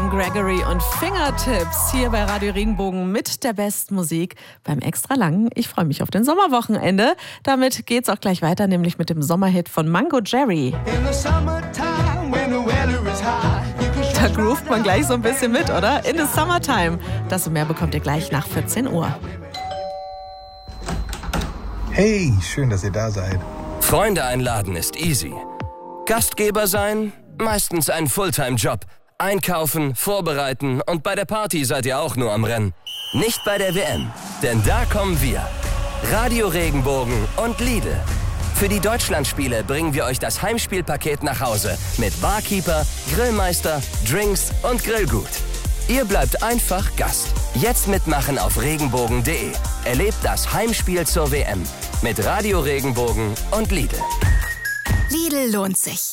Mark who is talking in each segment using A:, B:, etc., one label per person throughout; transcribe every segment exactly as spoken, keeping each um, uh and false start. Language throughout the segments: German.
A: Marvin Gregory und Fingertips hier bei Radio Regenbogen mit der besten Musik beim extra langen. Ich freue mich auf den Sommerwochenende. Damit geht's auch gleich weiter, nämlich mit dem Sommerhit von Mango Jerry. Da groovt man gleich so ein bisschen mit, oder? In the Summertime. Das und mehr bekommt ihr gleich nach vierzehn Uhr.
B: Hey, schön, dass ihr da seid.
C: Freunde einladen ist easy. Gastgeber sein? Meistens ein Fulltime-Job. Einkaufen, vorbereiten und bei der Party seid ihr auch nur am Rennen. Nicht bei der W M, denn da kommen wir. Radio Regenbogen und Lidl. Für die Deutschlandspiele bringen wir euch das Heimspielpaket nach Hause mit Barkeeper, Grillmeister, Drinks und Grillgut. Ihr bleibt einfach Gast. Jetzt mitmachen auf regenbogen punkt de. Erlebt das Heimspiel zur W M mit Radio Regenbogen und Lidl.
D: Lidl lohnt sich.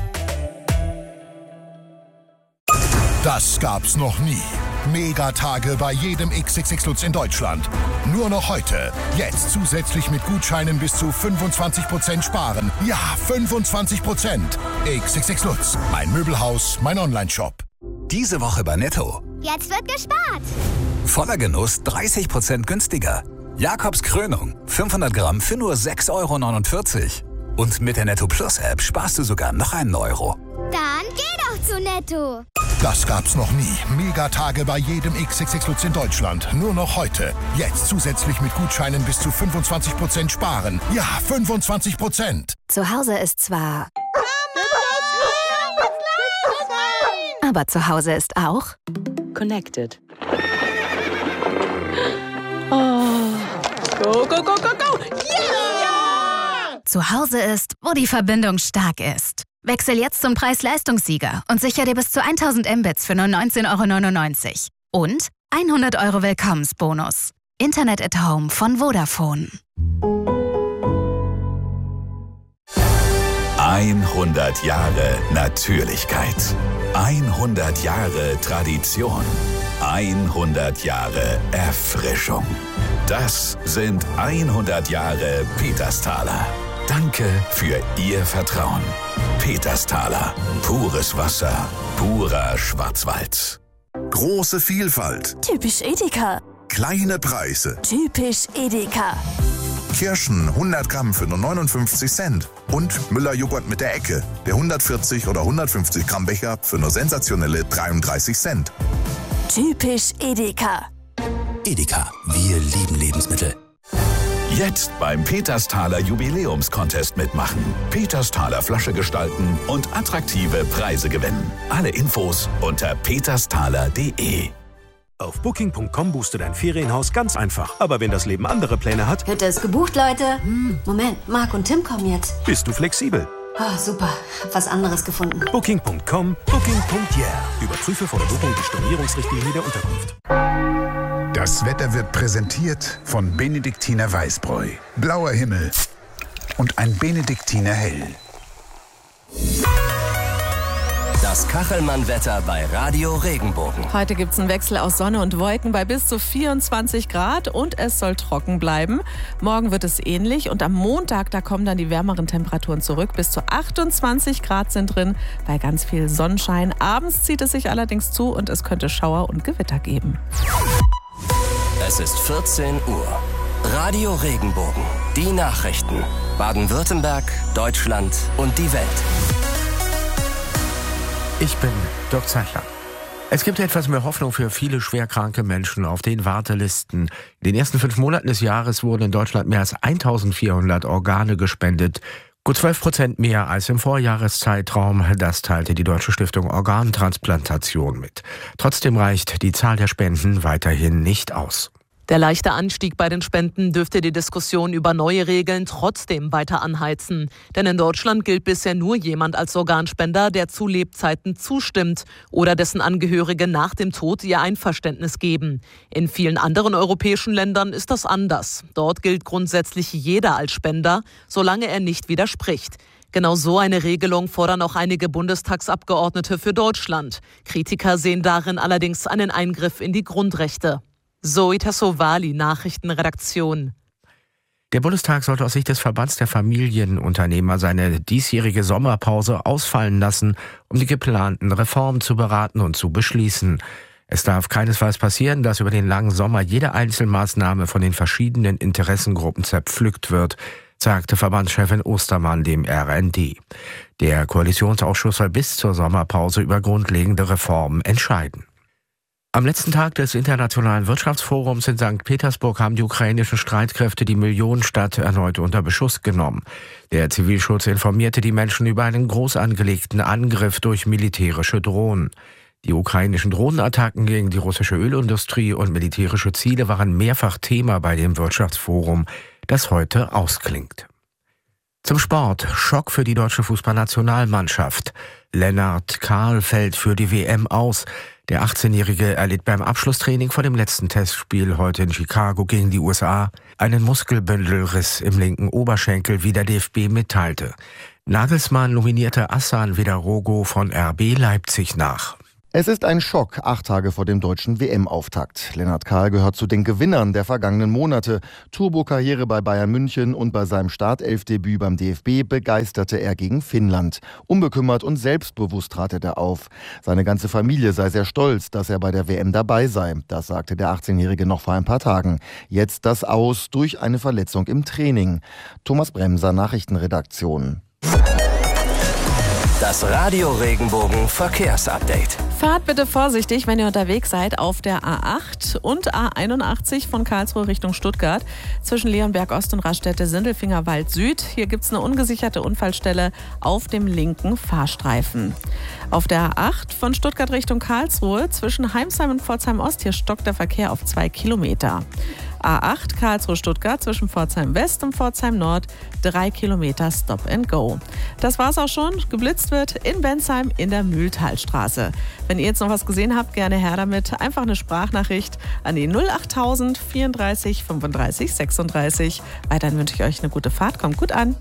E: Das gab's noch nie. Megatage bei jedem X X X Lutz in Deutschland. Nur noch heute. Jetzt zusätzlich mit Gutscheinen bis zu fünfundzwanzig Prozent sparen. Ja, fünfundzwanzig Prozent. X X X Lutz. Mein Möbelhaus, mein Onlineshop.
F: Diese Woche bei Netto.
G: Jetzt wird gespart.
F: Voller Genuss dreißig Prozent günstiger. Jakobs Krönung. fünfhundert Gramm für nur sechs Euro neunundvierzig. Und mit der Netto Plus App sparst du sogar noch einen Euro.
G: Dann geh doch zu Netto.
E: Das gab's noch nie. Megatage bei jedem X X X Lutz in Deutschland. Nur noch heute. Jetzt zusätzlich mit Gutscheinen bis zu fünfundzwanzig Prozent sparen. Ja, fünfundzwanzig Prozent.
D: Zu Hause ist zwar... Aber zu Hause ist auch...
H: Connected. Oh. Go, go, go, go, go! Yeah!
D: Zu Hause ist, wo die Verbindung stark ist. Wechsel jetzt zum Preis-Leistungssieger und sicher dir bis zu tausend Mbits für nur neunzehn Euro neunundneunzig. Und hundert Euro Willkommensbonus. Internet at Home von Vodafone.
E: hundert Jahre Natürlichkeit. hundert Jahre Tradition. hundert Jahre Erfrischung. Das sind hundert Jahre Petersthaler. Danke für Ihr Vertrauen. Petersthaler. Pures Wasser. Purer Schwarzwald. Große Vielfalt.
D: Typisch Edeka.
E: Kleine Preise.
D: Typisch Edeka.
E: Kirschen hundert Gramm für nur neunundfünfzig Cent. Und Müller-Joghurt mit der Ecke. Der hundertvierzig oder hundertfünfzig Gramm Becher für nur sensationelle dreiunddreißig Cent.
D: Typisch Edeka.
F: Edeka, wir lieben Lebensmittel.
E: Jetzt beim Petersthaler Jubiläumscontest mitmachen. Petersthaler Flasche gestalten und attraktive Preise gewinnen. Alle Infos unter petersthaler punkt de.
I: Auf booking punkt com buchst du dein Ferienhaus ganz einfach. Aber wenn das Leben andere Pläne hat...
J: Hütte ist gebucht, Leute. Hm, Moment, Marc und Tim kommen jetzt.
I: Bist du flexibel?
J: Oh, super, hab was anderes gefunden.
I: booking punkt com, booking punkt yeah. Überprüfe vor der Buchung die Stornierungsrichtlinie der Unterkunft.
E: Das Wetter wird präsentiert von Benediktiner Weißbräu. Blauer Himmel und ein Benediktiner Hell.
C: Das Kachelmann-Wetter bei Radio Regenbogen.
A: Heute gibt es einen Wechsel aus Sonne und Wolken bei bis zu vierundzwanzig Grad und es soll trocken bleiben. Morgen wird es ähnlich und am Montag, da kommen dann die wärmeren Temperaturen zurück. Bis zu achtundzwanzig Grad sind drin, bei ganz viel Sonnenschein. Abends zieht es sich allerdings zu und es könnte Schauer und Gewitter geben.
C: Es ist vierzehn Uhr. Radio Regenbogen. Die Nachrichten. Baden-Württemberg, Deutschland und die Welt.
K: Ich bin Dirk Zeichler. Es gibt etwas mehr Hoffnung für viele schwerkranke Menschen auf den Wartelisten. In den ersten fünf Monaten des Jahres wurden in Deutschland mehr als eintausendvierhundert Organe gespendet. Gut zwölf Prozent mehr als im Vorjahreszeitraum. Das teilte die Deutsche Stiftung Organtransplantation mit. Trotzdem reicht die Zahl der Spenden weiterhin nicht aus.
H: Der leichte Anstieg bei den Spenden dürfte die Diskussion über neue Regeln trotzdem weiter anheizen. Denn in Deutschland gilt bisher nur jemand als Organspender, der zu Lebzeiten zustimmt oder dessen Angehörige nach dem Tod ihr Einverständnis geben. In vielen anderen europäischen Ländern ist das anders. Dort gilt grundsätzlich jeder als Spender, solange er nicht widerspricht. Genau so eine Regelung fordern auch einige Bundestagsabgeordnete für Deutschland. Kritiker sehen darin allerdings einen Eingriff in die Grundrechte. Zoe Tassovali, Nachrichtenredaktion.
K: Der Bundestag sollte aus Sicht des Verbands der Familienunternehmer seine diesjährige Sommerpause ausfallen lassen, um die geplanten Reformen zu beraten und zu beschließen. Es darf keinesfalls passieren, dass über den langen Sommer jede Einzelmaßnahme von den verschiedenen Interessengruppen zerpflückt wird, sagte Verbandschefin Ostermann dem R N D. Der Koalitionsausschuss soll bis zur Sommerpause über grundlegende Reformen entscheiden. Am letzten Tag des Internationalen Wirtschaftsforums in Sankt Petersburg haben die ukrainischen Streitkräfte die Millionenstadt erneut unter Beschuss genommen. Der Zivilschutz informierte die Menschen über einen groß angelegten Angriff durch militärische Drohnen. Die ukrainischen Drohnenattacken gegen die russische Ölindustrie und militärische Ziele waren mehrfach Thema bei dem Wirtschaftsforum, das heute ausklingt. Zum Sport. Schock für die deutsche Fußballnationalmannschaft. Lennart Kahl fällt für die W M aus. Der achtzehnjährige erlitt beim Abschlusstraining vor dem letzten Testspiel heute in Chicago gegen die U S A einen Muskelbündelriss im linken Oberschenkel, wie der D F B mitteilte. Nagelsmann nominierte Assan Vidarogo von R B Leipzig nach.
L: Es ist ein Schock, acht Tage vor dem deutschen W M-Auftakt. Lennart Kahl gehört zu den Gewinnern der vergangenen Monate. Turbo-Karriere bei Bayern München und bei seinem Startelfdebüt beim D F B begeisterte er gegen Finnland. Unbekümmert und selbstbewusst trat er da auf. Seine ganze Familie sei sehr stolz, dass er bei der W M dabei sei. Das sagte der achtzehnjährige noch vor ein paar Tagen. Jetzt das Aus durch eine Verletzung im Training. Thomas Bremser, Nachrichtenredaktion.
C: Das Radio Regenbogen Verkehrsupdate.
A: Fahrt bitte vorsichtig, wenn ihr unterwegs seid auf der A acht und A einundachtzig von Karlsruhe Richtung Stuttgart. Zwischen Leonberg Ost und Raststätte-Sindelfingerwald Süd. Hier gibt es eine ungesicherte Unfallstelle auf dem linken Fahrstreifen. Auf der A acht von Stuttgart Richtung Karlsruhe zwischen Heimsheim und Pforzheim Ost. Hier stockt der Verkehr auf zwei Kilometer. A acht Karlsruhe-Stuttgart zwischen Pforzheim West und Pforzheim Nord, drei Kilometer Stop and Go. Das war's auch schon. Geblitzt wird in Bensheim in der Mühltalstraße. Wenn ihr jetzt noch was gesehen habt, gerne her damit. Einfach eine Sprachnachricht an die null achttausend vierunddreißig fünfunddreißig sechsunddreißig. Weiterhin wünsche ich euch eine gute Fahrt. Kommt gut an.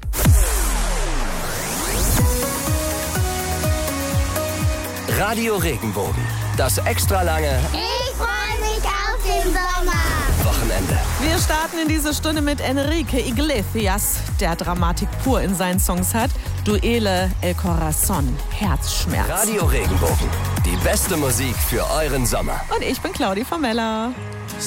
C: Radio Regenbogen. Das extra lange
G: Ich freue mich auf den Sommer.
C: Wochenende.
A: Wir starten in diese Stunde mit Enrique Iglesias, der Dramatik pur in seinen Songs hat. Duele El Corazon, Herzschmerz.
C: Radio Regenbogen. Die beste Musik für euren Sommer.
A: Und ich bin Claudi Formella.